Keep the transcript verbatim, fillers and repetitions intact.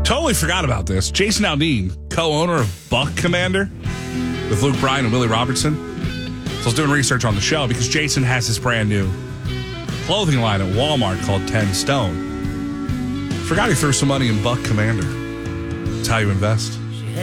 Totally forgot about this. Jason Aldean, co-owner of Buck Commander with Luke Bryan and Willie Robertson. So I was doing research on the show because Jason has this brand new clothing line at Walmart called ten stone. Forgot he threw some money in Buck Commander. That's how you invest.